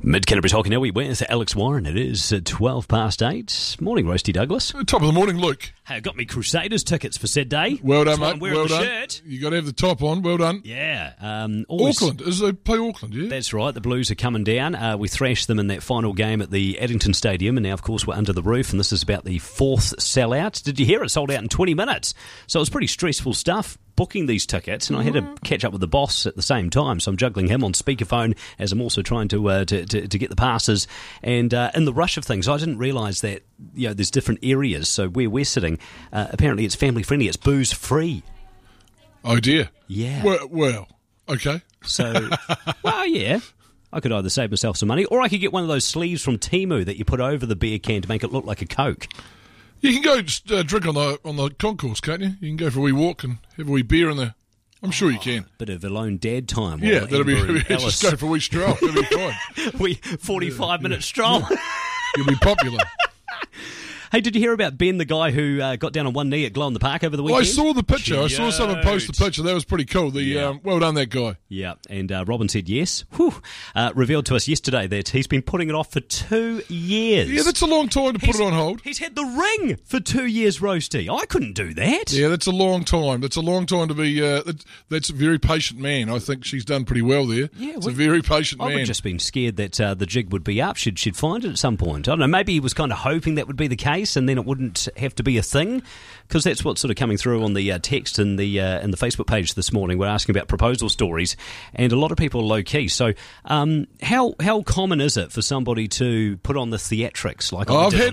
Mid-Canterbury Talking Now, with Alex Warren. It is 8:12. Morning, Roasty Douglas. Top of the morning, Luke. Hey, I got me Crusaders tickets for said day. Well done, That's why mate. I'm wearing Well the done. shirt. You got to have the top on. Well done. Yeah. Auckland. As they play Auckland, yeah? That's right. The Blues are coming down. We thrashed them in that final game at the Addington Stadium, and now, of course, we're under the roof, and this is about the fourth sellout. Did you hear it? Sold out in 20 minutes. So it was pretty stressful stuff booking these tickets, and I had to catch up with the boss at the same time, so I'm juggling him on speakerphone as I'm also trying to get the passes. And in the rush of things, I didn't realise that there's different areas. So where we're sitting, apparently it's family friendly. It's booze free. Oh dear. Yeah. Well, okay. So, well, yeah. I could either save myself some money, or I could get one of those sleeves from Temu that you put over the beer can to make it look like a Coke. You can go just drink on the concourse, can't you? You can go for a wee walk and have a wee beer in there. I'm sure you can. Bit of alone dad time. Yeah, that'll be just go for a wee stroll. That'll be fine. 45-minute stroll. You'll be popular. Hey, did you hear about Ben, the guy who got down on one knee at Glow in the Park over the weekend? I saw the picture. Cute. I saw someone post the picture. That was pretty cool. Well done, that guy. Yeah, and Robin said yes. Revealed to us yesterday that he's been putting it off for 2 years. Yeah, that's a long time to put it on hold. He's had the ring for 2 years, Roasty. I couldn't do that. Yeah, that's a long time. That's a long time to be... that's a very patient man. I think she's done pretty well there. Yeah, it's a very patient man. I would just been scared that the jig would be up. She'd find it at some point. I don't know, maybe he was kind of hoping that would be the case, and then it wouldn't have to be a thing, because that's what's sort of coming through on the text in the Facebook page this morning. We're asking about proposal stories, and a lot of people are low key. So, how common is it for somebody to put on the theatrics? Like I've had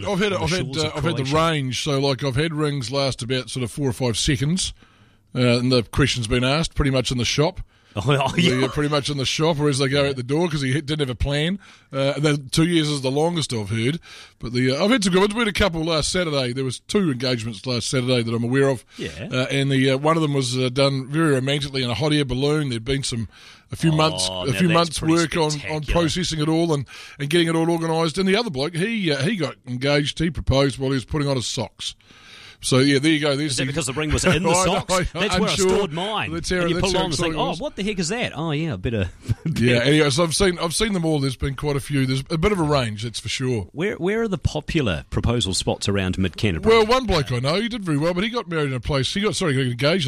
the range. So, like, I've had rings last about sort of 4 or 5 seconds, and the question's been asked pretty much in the shop. Pretty much in the shop, or as they go out the door, because he didn't have a plan. And then 2 years is the longest I've heard. But I've had some good ones. We had a couple last Saturday. There was 2 engagements last Saturday that I'm aware of. Yeah. And one of them was done very romantically in a hot air balloon. There'd been a few months work on processing it all and getting it all organised. And the other bloke, he got engaged. He proposed while he was putting on his socks. So, yeah, there you go. Is that because the ring was in the socks? That's where I stored mine. And you pull on and think, what the heck is that? Oh, yeah, a bit of... Yeah, anyway, so I've seen them all. There's been quite a few. There's a bit of a range, that's for sure. Where are the popular proposal spots around Mid-Canterbury? Well, one bloke I know, he did very well, but he got married in a place... He got engaged